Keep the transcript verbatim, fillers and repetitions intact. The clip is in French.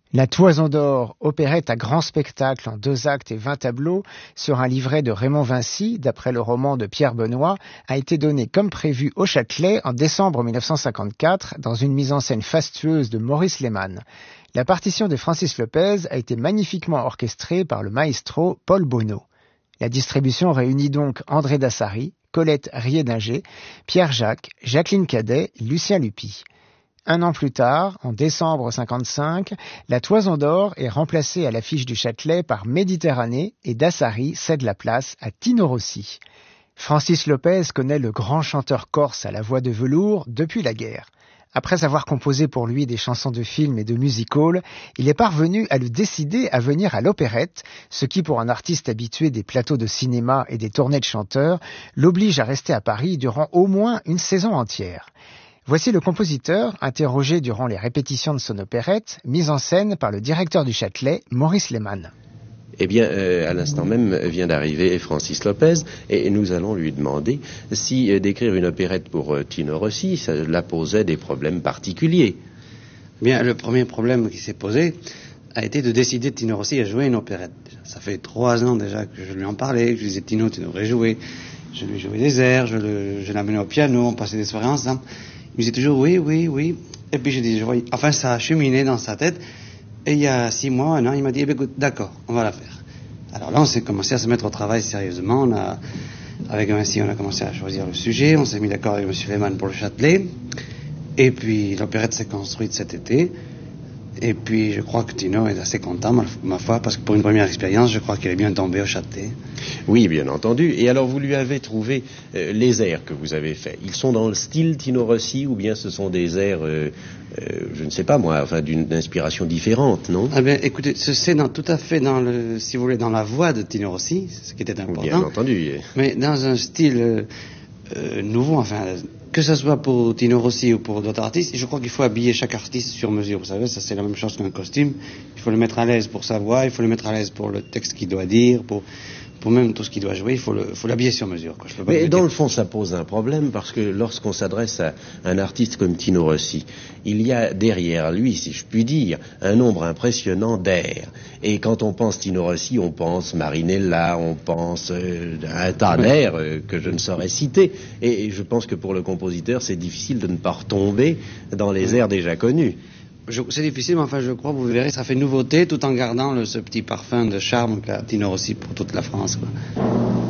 La Toison d'Or, opérette à grand spectacle en deux actes et vingt tableaux, sur un livret de Raymond Vincy, d'après le roman de Pierre Benoît, a été donnée comme prévu au Châtelet en décembre mille neuf cent cinquante-quatre, dans une mise en scène fastueuse de Maurice Lehmann. La partition de Francis Lopez a été magnifiquement orchestrée par le maestro Paul Bonneau. La distribution réunit donc André Dassary, Colette Riedinger, Pierre Jacques, Jacqueline Cadet, Lucien Lupy. Un an plus tard, en décembre cinquante-cinq, la Toison d'Or est remplacée à l'affiche du Châtelet par Méditerranée et Dassary cède la place à Tino Rossi. Francis Lopez connaît le grand chanteur corse à la voix de velours depuis la guerre. Après avoir composé pour lui des chansons de films et de music-hall, il est parvenu à le décider à venir à l'opérette, ce qui pour un artiste habitué des plateaux de cinéma et des tournées de chanteurs, l'oblige à rester à Paris durant au moins une saison entière. Voici le compositeur, interrogé durant les répétitions de son opérette, mise en scène par le directeur du Châtelet, Maurice Lehmann. Eh bien, euh, à l'instant même vient d'arriver Francis Lopez et nous allons lui demander si euh, d'écrire une opérette pour euh, Tino Rossi, cela posait des problèmes particuliers. Bien, le premier problème qui s'est posé a été de décider de Tino Rossi à jouer une opérette. Ça fait trois ans déjà que je lui en parlais, je lui disais Tino, tu devrais jouer. Je lui jouais des airs, je, le, je l'amenais au piano, on passait des soirées ensemble. Il me disait toujours oui, oui, oui. Et puis je dis, je voyais, enfin ça a cheminé dans sa tête. Et il y a six mois, un an, il m'a dit, eh bien, écoute, d'accord, on va la faire. Alors là, on s'est commencé à se mettre au travail sérieusement. On a, avec Vinci, on a commencé à choisir le sujet. On s'est mis d'accord avec M. Lehmann pour le Châtelet. Et puis l'opérette s'est construite cet été. Et puis je crois que Tino est assez content, ma, ma foi, parce que pour une première expérience, je crois qu'il est bien tombé au Châtelet. Oui, bien entendu. Et alors, vous lui avez trouvé euh, les airs que vous avez faits. Ils sont dans le style Tino Rossi ou bien ce sont des airs, euh, euh, je ne sais pas moi, enfin d'une inspiration différente, non? Ah bien, écoutez, c'est dans, tout à fait dans le, si vous voulez, dans la voix de Tino Rossi, ce qui était important. Bien entendu. Mais dans un style euh, euh, nouveau, enfin, que ce soit pour Tino Rossi ou pour d'autres artistes, je crois qu'il faut habiller chaque artiste sur mesure. Vous savez, ça c'est la même chose qu'un costume. Il faut le mettre à l'aise pour sa voix, il faut le mettre à l'aise pour le texte qu'il doit dire, pour... pour même tout ce qu'il doit jouer, il faut, le, faut l'habiller sur mesure. Quoi. Je peux pas Mais dans le fond, ça pose un problème, parce que lorsqu'on s'adresse à un artiste comme Tino Rossi, il y a derrière lui, si je puis dire, un nombre impressionnant d'airs. Et quand on pense Tino Rossi, on pense Marinella, on pense euh, à un tas d'airs euh, que je ne saurais citer. Et, et je pense que pour le compositeur, c'est difficile de ne pas retomber dans les airs déjà connus. Je, c'est difficile, mais enfin, je crois, vous verrez, ça fait nouveauté, tout en gardant le, ce petit parfum de charme qu'a Tino Rossi pour toute la France, quoi.